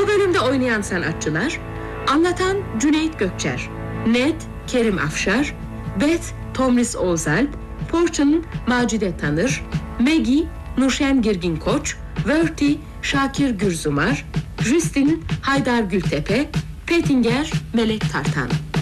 Bu bölümde oynayan sanatçılar: anlatan Cüneyt Gökçer, Ned Kerim Afşar, Beth Tomris Oğuzalp, Porçun Macide Tanır, Maggie Nurşen Girgin Koç, Verti Şakir Gürzumar, Justin Haydar Gültepe, Petinger Melek Tartan.